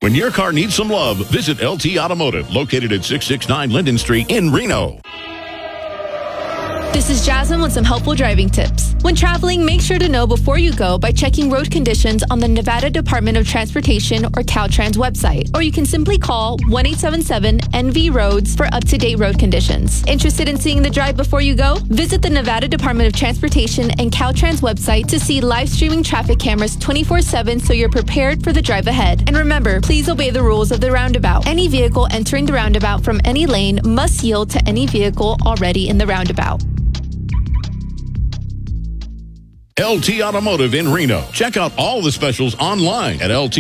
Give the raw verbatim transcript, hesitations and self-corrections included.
When your car needs some love, visit L T Automotive, located at six sixty-nine Linden Street in Reno. This is Jasmine with some helpful driving tips. When traveling, make sure to know before you go by checking road conditions on the Nevada Department of Transportation or Caltrans website. Or you can simply call one eight seven seven N V roads for up-to-date road conditions. Interested in seeing the drive before you go? Visit the Nevada Department of Transportation and Caltrans website to see live streaming traffic cameras twenty-four seven so you're prepared for the drive ahead. And remember, please obey the rules of the roundabout. Any vehicle entering the roundabout from any lane must yield to any vehicle already in the roundabout. L T Automotive in Reno. Check out all the specials online at L T